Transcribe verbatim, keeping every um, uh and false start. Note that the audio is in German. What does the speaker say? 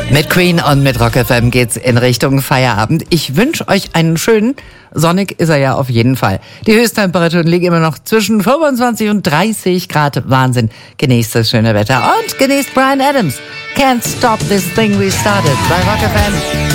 Mit Queen und mit Rock F M geht's in Richtung Feierabend. Ich wünsche euch einen schönen, sonnig ist er ja auf jeden Fall. Die Höchsttemperaturen liegen immer noch zwischen fünfundzwanzig und dreißig Grad. Wahnsinn. Genießt das schöne Wetter und genießt Bryan Adams. Can't stop this thing we started bei Rock F M.